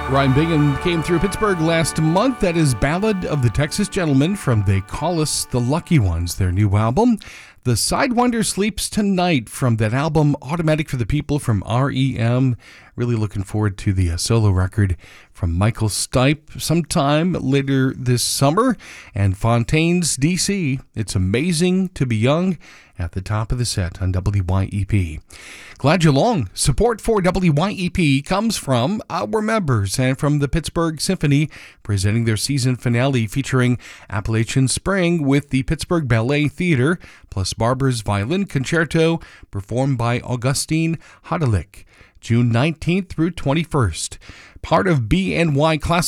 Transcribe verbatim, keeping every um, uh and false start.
Ryan Bingham came through Pittsburgh last month. That is Ballad of the Texas Gentleman from They Call Us the Lucky Ones, their new album. The Sidewinder Sleeps Tonight from that album, Automatic for the People from R E M. Really looking forward to the uh, solo record from Michael Stipe sometime later this summer. And Fontaine's D C, It's Amazing to Be Young, at the top of the set on W Y E P. Glad you're along. Support for W Y E P comes from our members and from the Pittsburgh Symphony, presenting their season finale featuring Appalachian Spring with the Pittsburgh Ballet Theater, plus Barber's Violin Concerto, performed by Augustine Hodelick, June nineteenth through twenty-first. Part of B N Y Classic